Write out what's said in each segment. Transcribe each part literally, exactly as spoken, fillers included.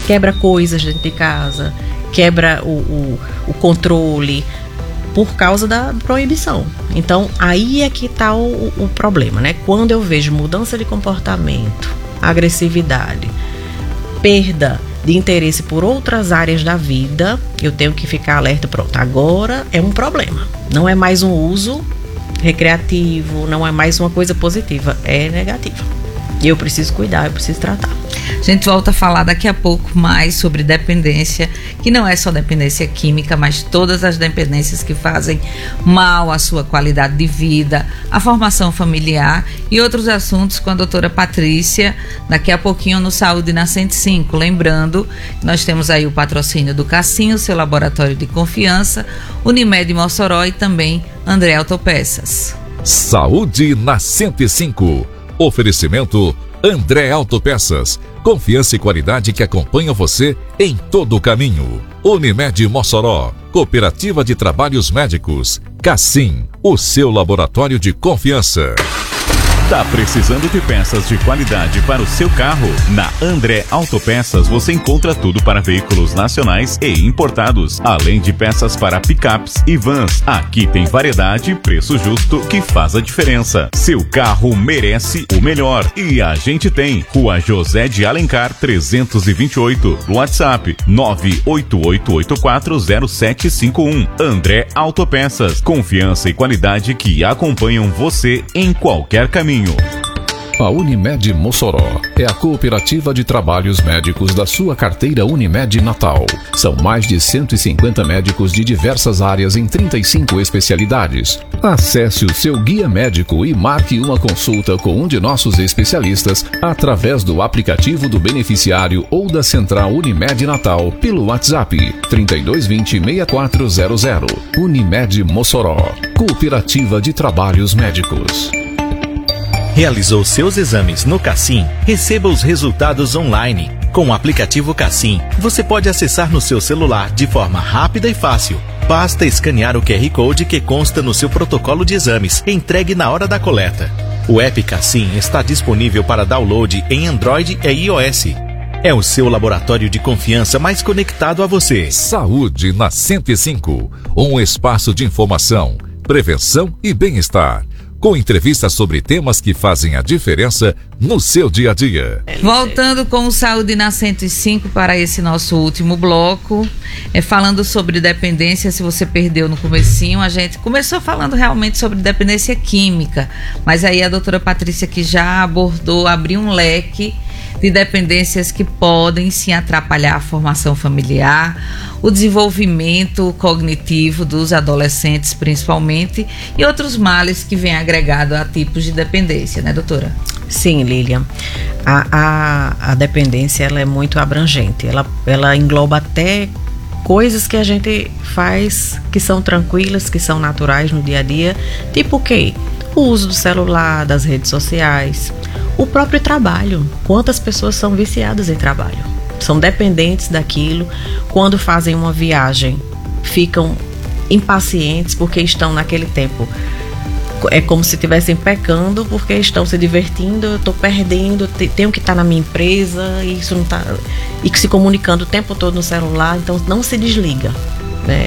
quebra coisas dentro de casa, quebra o, o, o controle por causa da proibição. Então, aí é que está o, o problema, né? Quando eu vejo mudança de comportamento, agressividade, perda de interesse por outras áreas da vida, eu tenho que ficar alerta. Pronto, agora é um problema. Não é mais um uso recreativo, não é mais uma coisa positiva, é negativa. E eu preciso cuidar, eu preciso tratar. A gente volta a falar daqui a pouco mais sobre dependência, que não é só dependência química, mas todas as dependências que fazem mal à sua qualidade de vida, a formação familiar e outros assuntos com a doutora Patrícia, daqui a pouquinho no Saúde na cento e cinco. Lembrando que nós temos aí o patrocínio do Cassim, seu laboratório de confiança, Unimed Mossoró e também André Autopeças. Saúde na cento e cinco. Oferecimento André Autopeças. Confiança e qualidade que acompanha você em todo o caminho. Unimed Mossoró. Cooperativa de Trabalhos Médicos. Cassim, o seu laboratório de confiança. Tá precisando de peças de qualidade para o seu carro? Na André Autopeças você encontra tudo para veículos nacionais e importados, além de peças para picapes e vans. Aqui tem variedade e preço justo que faz a diferença. Seu carro merece o melhor e a gente tem. Rua José de Alencar trezentos e vinte e oito, WhatsApp nove oito oito oito quatro zero sete cinco um. André Autopeças, confiança e qualidade que acompanham você em qualquer caminho. A Unimed Mossoró é a cooperativa de trabalhos médicos da sua carteira Unimed Natal. São mais de cento e cinquenta médicos de diversas áreas em trinta e cinco especialidades. Acesse o seu guia médico e marque uma consulta com um de nossos especialistas através do aplicativo do beneficiário ou da Central Unimed Natal pelo WhatsApp trinta e dois vinte, sessenta e quatro zero zero. Unimed Mossoró, cooperativa de trabalhos médicos. Realizou seus exames no Cassim? Receba os resultados online. Com o aplicativo Cassim, você pode acessar no seu celular de forma rápida e fácil. Basta escanear o Q R Code que consta no seu protocolo de exames, entregue na hora da coleta. O app Cassim está disponível para download em Android e iOS. É o seu laboratório de confiança mais conectado a você. Saúde na cento e cinco, um espaço de informação, prevenção e bem-estar, com entrevistas sobre temas que fazem a diferença no seu dia a dia. Voltando com o Saúde na cento e cinco para esse nosso último bloco, é, falando sobre dependência. Se você perdeu no comecinho, a gente começou falando realmente sobre dependência química, mas aí a doutora Patrícia que já abordou, abriu um leque de dependências que podem sim atrapalhar a formação familiar, o desenvolvimento cognitivo dos adolescentes principalmente, e outros males que vêm agregado a tipos de dependência, né, doutora? Sim, Lilian. A, a, a dependência ela é muito abrangente, ela, ela engloba até coisas que a gente faz que são tranquilas, que são naturais no dia a dia, tipo o quê? O uso do celular, das redes sociais, o próprio trabalho. Quantas pessoas são viciadas em trabalho? São dependentes daquilo. Quando fazem uma viagem, ficam impacientes porque estão naquele tempo. É como se estivessem pecando porque estão se divertindo. Eu estou perdendo, tenho que estar na minha empresa e isso não tá, e se comunicando o tempo todo no celular. Então não se desliga, né?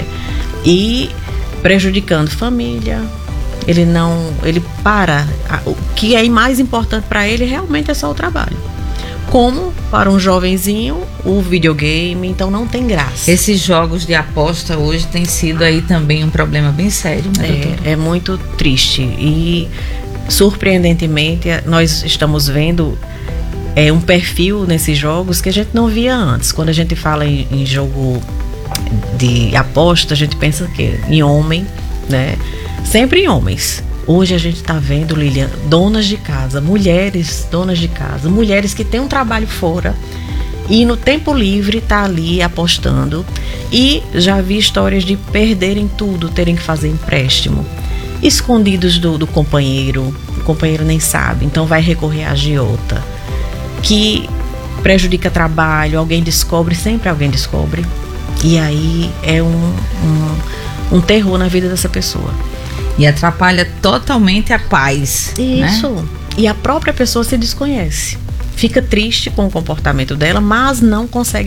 E prejudicando família. Ele não, ele para, o que é mais importante para ele realmente é só o trabalho. Como para um jovenzinho, o videogame, então não tem graça. Esses jogos de aposta hoje têm sido aí também um problema bem sério, né, doutora? É, é muito triste e surpreendentemente nós estamos vendo é, um perfil nesses jogos que a gente não via antes. Quando a gente fala em, em jogo de aposta, a gente pensa que em homem, né? Sempre em homens. Hoje a gente está vendo, Lilian, donas de casa, mulheres donas de casa, mulheres que têm um trabalho fora e no tempo livre tá ali apostando. E já vi histórias de perderem tudo, terem que fazer empréstimo, escondidos do, do companheiro, o companheiro nem sabe, então vai recorrer à agiota, que prejudica trabalho, alguém descobre, sempre alguém descobre, e aí é um, um, um terror na vida dessa pessoa. E atrapalha totalmente a paz. Isso. Né? E a própria pessoa se desconhece. Fica triste com o comportamento dela, mas não consegue